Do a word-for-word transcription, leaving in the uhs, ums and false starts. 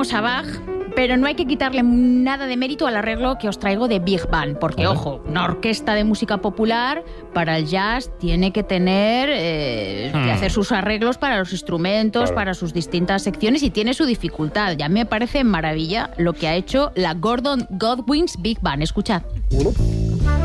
tenemos a Bach, pero no hay que quitarle nada de mérito al arreglo que os traigo de Big Band, porque, Ajá. ojo, una orquesta de música popular para el jazz tiene que tener, eh, Hmm. que hacer sus arreglos para los instrumentos, Claro. para sus distintas secciones, y tiene su dificultad. Y a mí me parece maravilla lo que ha hecho la Gordon Godwin's Big Band. Escuchad. Uno.